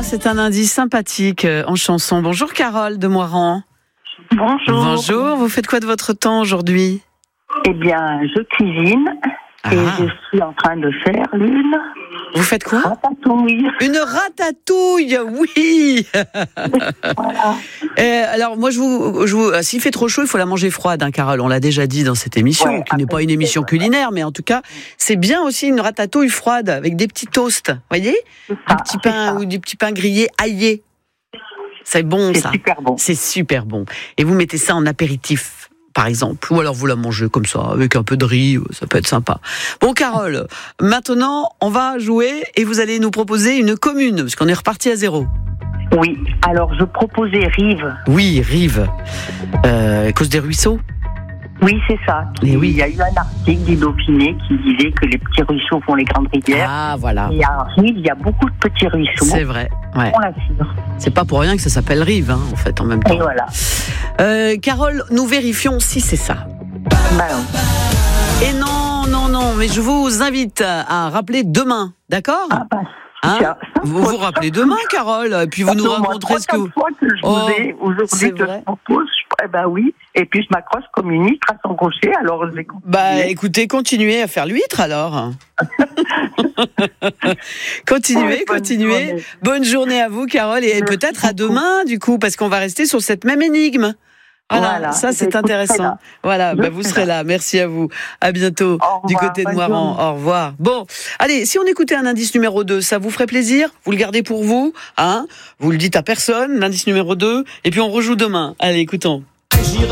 c'est un indice sympathique en chanson. Bonjour Carole de Moiran. Bonjour. Bonjour, vous faites quoi de votre temps aujourd'hui ? Eh bien, je cuisine et je suis en train de faire une Vous faites quoi ? ratatouille. Une ratatouille, oui. Voilà. Alors moi, s'il fait trop chaud, il faut la manger froide, hein, Carole. On l'a déjà dit dans cette émission, Ouais, qui n'est pas une émission culinaire, mais en tout cas, c'est bien aussi une ratatouille froide avec des petits toasts, voyez ? Du petit pain ou du petit pain grillé aillé. C'est bon, C'est ça. super bon. C'est super bon. Et vous mettez ça en apéritif, par exemple. Ou alors vous la mangez comme ça, avec un peu de riz, ça peut être sympa. Bon, Carole, maintenant, on va jouer et vous allez nous proposer une commune, parce qu'on est reparti à zéro. Oui, alors je proposais Rive. Oui, Rive. À cause des ruisseaux ? Oui, c'est ça. Eh oui. Il y a eu un article du Dauphiné qui disait que les petits ruisseaux font les grandes rivières. Ah, voilà. Et à Rive, il y a beaucoup de petits ruisseaux. C'est vrai, ouais. On l'assure. C'est pas pour rien que ça s'appelle Rive, hein, en fait, en même temps. Et voilà. Carole, nous vérifions si c'est ça. Bah non. Et non, mais je vous invite à rappeler demain, d'accord ? Ah bah, Hein tiens. Vous vous rappelez demain, Carole, et puis vous nous raconterez ce que vous... fois que je vous ai aujourd'hui que je propose, oui, et puis je m'accroche comme une huître à son crochet, alors je vais continuer. Bah écoutez, continuez à faire l'huître alors. Continuez. Bonne journée à vous, Carole, et Merci peut-être à beaucoup. demain, du coup, parce qu'on va rester sur cette même énigme. Voilà, ça c'est intéressant. Voilà, vous serez là. Merci à vous. À bientôt du côté de Moiran. Au revoir. Bon, allez, si on écoutait un indice numéro 2, ça vous ferait plaisir ? Vous le gardez pour vous, hein ? Vous le dites à personne, l'indice numéro 2, et puis on rejoue demain. Allez, écoutons.